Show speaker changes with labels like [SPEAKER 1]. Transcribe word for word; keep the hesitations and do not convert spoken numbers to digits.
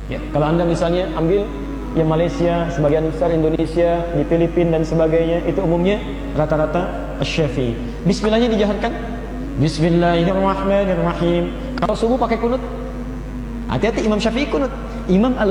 [SPEAKER 1] Ya, kalau Anda misalnya ambil yang Malaysia, sebagian besar Indonesia, di Filipina dan sebagainya, itu umumnya rata-rata Asy-Syafi'i. Bismillahnya dijaharkan. Bismillahirrahmanirrahim. Kalau subuh pakai kunut. Hati-hati Imam Syafi'i kunut. Imam Al